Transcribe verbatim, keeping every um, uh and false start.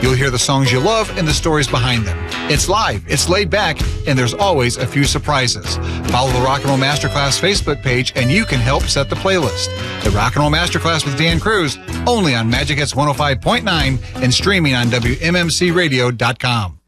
You'll hear the songs you love and the stories behind them. It's live, it's laid back, and there's always a few surprises. Follow the Rock and Roll Masterclass Facebook page and you can help set the playlist. The Rock and Roll Masterclass with Dan Cruz, only on Magic Hits one oh five point nine and streaming on W M M C radio dot com.